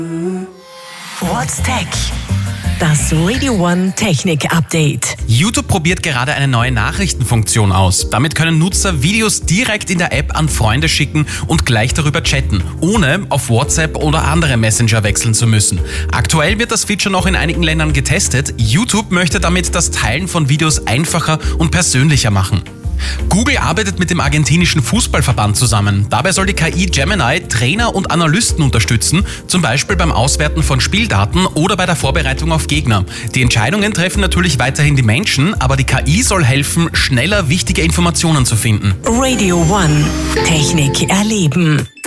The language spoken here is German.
What's Tech? Das Radio One Technik Update. YouTube probiert gerade eine neue Nachrichtenfunktion aus. Damit können Nutzer Videos direkt in der App an Freunde schicken und gleich darüber chatten, ohne auf WhatsApp oder andere Messenger wechseln zu müssen. Aktuell wird das Feature noch in einigen Ländern getestet. YouTube möchte damit das Teilen von Videos einfacher und persönlicher machen. Google arbeitet mit dem argentinischen Fußballverband zusammen. Dabei soll die KI Gemini Trainer und Analysten unterstützen, zum Beispiel beim Auswerten von Spieldaten oder bei der Vorbereitung auf Gegner. Die Entscheidungen treffen natürlich weiterhin die Menschen, aber die KI soll helfen, schneller wichtige Informationen zu finden. Radio One Technik erleben.